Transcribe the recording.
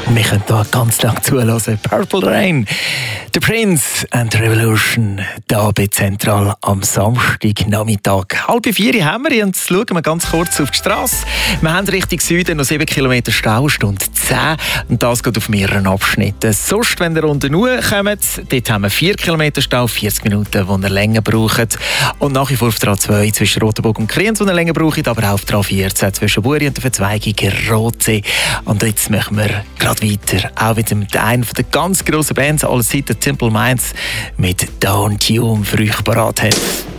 Wir können hier ganz lang zuhören. Purple Rain, The Prince and the Revolution, hier bei Zentral am Samstagnachmittag. 3:30 haben wir, und jetzt schauen wir ganz kurz auf die Straße. Wir haben Richtung Süden noch 7 Kilometer Stau, Stunde 10, und das geht auf mehreren Abschnitten. Sonst, wenn ihr unten kommt, dort haben wir 4 Kilometer Stau, 40 Minuten, die ihr länger braucht. Und nach wie vor auf der A2 zwischen Rotenburg und Kriens, die ihr länger braucht, aber auch auf der A14 zwischen Buri und der Verzweigung Rotsee. Und jetzt machen wir gerade weiter, auch wieder mit einer der ganz grossen Bands aller Zeiten, Simple Minds, mit Don't You für euch parat hat.